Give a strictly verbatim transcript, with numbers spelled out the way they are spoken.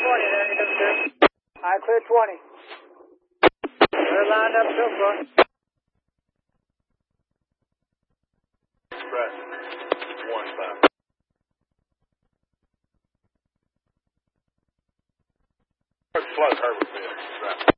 twenty there, you sir. All right, clear twenty. We're lined up so far. Express. One five. Close Herbertville. Traffic.